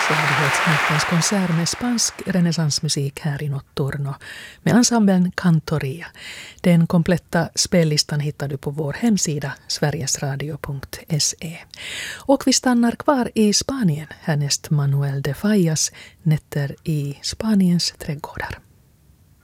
Sverighetsnattens konsert med spansk renässansmusik här i Notturno med ensemblen Cantoria. Den kompletta spellistan hittar du på vår hemsida sverigesradio.se. Och vi stannar kvar i Spanien, härnäst Manuel de Fallas Nätter i Spaniens trädgårdar.